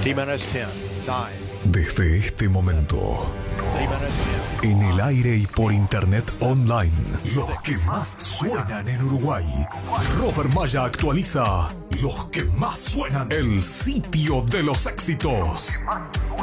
T-minus 10, 9. Desde este momento, en el aire y por internet online, los que más suenan en Uruguay. Robert Maya actualiza los que más suenan. El sitio de los éxitos.